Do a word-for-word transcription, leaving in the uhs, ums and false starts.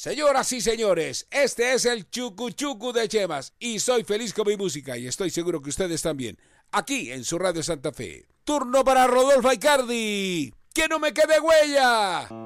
Señoras y señores, este es el Chucu Chucu de Chemas y soy feliz con mi música y estoy seguro que ustedes también. Aquí en su Radio Santa Fe. Turno para Rodolfo Aicardi. ¡Que no me quede huella!